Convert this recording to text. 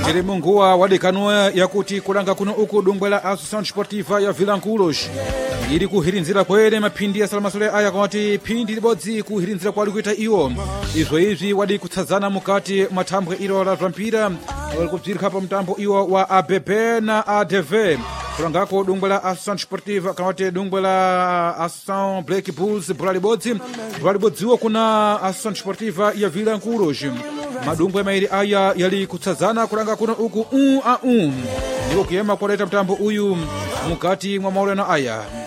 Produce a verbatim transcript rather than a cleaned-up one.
Jere munguwa wadekano yakuti kulanga kuno uku dungwe la Associação Desportiva ya Vilanculos ili kuhirinzira kwere maphindi ya salamasole aya kwati phindi libodzi kuhirinzira kwali kuita iwo izvo izvi wadi kutsadzana mukati mathambwe ilo la vampira wali kubzirika pa mtambo iwo wa A B P na A D V kulangako dungwe la Associação Desportiva kamati dungwe la Associação Black Bulls bula libodzi bula libodziwo kuna Associação Desportiva ya Vilanculos madungwe mairi aya yali kutsadzana kulanga kuno uku un a un ndiko kuyema kwaleta mtambo uyu mukati mwa maulano aya.